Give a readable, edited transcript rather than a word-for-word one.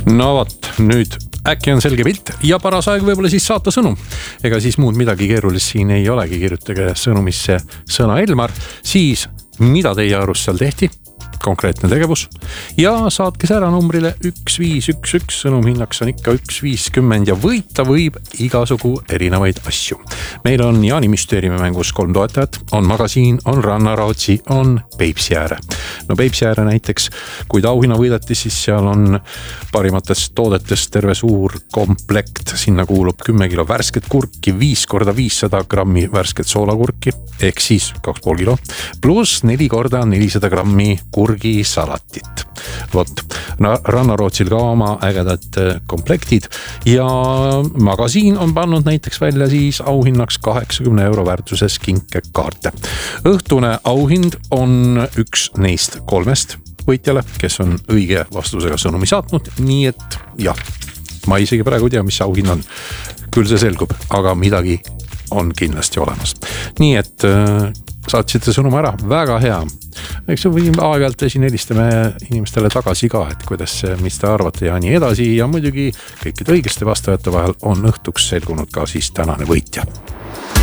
No vot, nüüd äkki on selge pilt ja paras aeg võib-olla siis saata sõnum. Ega siis muud midagi keerulist siin ei olegi, kirjutage sõnumisse sõna Elmar, siis mida teie arust seal tehti, konkreetne tegevus ja saatke see ära numbrile 1511, sõnum hinnaks on ikka 1.50 ja võita võib igasugu erinevaid asju. Meil on Jaanimüsteeriumi mängus 3 toetajat, on Magasiin, on Rannaraudsi, on Peipsiääre. No Peipsiääre näiteks, kui ta auhinna võideti, siis seal on parimatest toodetest terve suur komplekt, sinna kuulub 10 kilo värsket kurki, 5 korda 500 grammi värsket soolakurki, ehk siis 2,5 kilo, pluss 4 korda 400 grammi salatit. Vot, Rannarootsil ka oma ägedad komplektid ja Magasiin on pannud näiteks välja siis auhinnaks 80 euro väärtuses kinkekaarte. Õhtune auhind on üks neist 3 võitjale, kes on õige vastusega sõnumi saatnud, nii et jah, ma isegi praegu tea, mis auhind on. Küll see selgub, aga midagi on kindlasti olemas. Nii et saatsite sõnum ära, väga hea. Eks või aeg-ajalt siin helistame inimestele tagasi ka, et kuidas, mis te arvate ja nii edasi ja muidugi kõikide õigeste vastajate vahel on õhtuks selgunud ka siis tänane võitja.